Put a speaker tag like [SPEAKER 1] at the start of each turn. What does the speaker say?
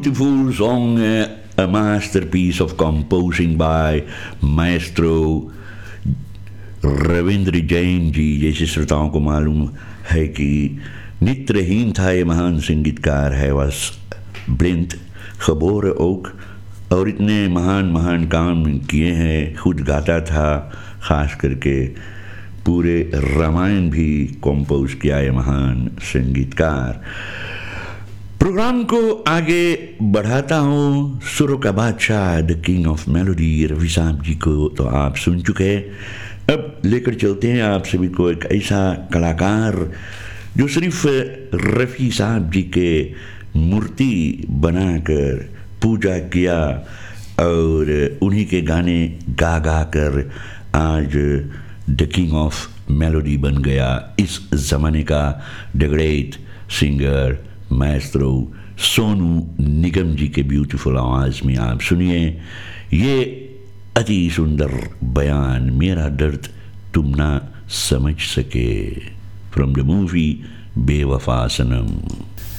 [SPEAKER 1] beautiful song, a masterpiece of composing by Maestro Ravindra Jain ji. जैसे श्रोताओं को मालूम है कि नेत्रहीन था ये महान संगीतकार है, was blind, geboren ook, और इतने महान महान काम किए हैं। खुद गाता था, ख़ास करके पूरे रामायण भी कंपोज किया है महान संगीतकार। प्रोग्राम को आगे बढ़ाता हूँ। सुरों का बादशाह, the king of melody, Rafi साहब जी को तो आप सुन चुके हैं। अब लेकर चलते हैं आप सभी को एक ऐसा कलाकार जो सिर्फ रफ़ी साहब जी के मूर्ति बनाकर पूजा किया और उन्हीं के गाने गा गा कर आज द किंग ऑफ मेलोडी बन गया। इस ज़माने का the great singer Maestro Sonu Nigam जी के ब्यूटीफुल आवाज़ में आप सुनिए ये अति सुंदर बयान, मेरा दर्द तुम ना समझ सके, फ्रॉम द मूवी बेवफा सनम।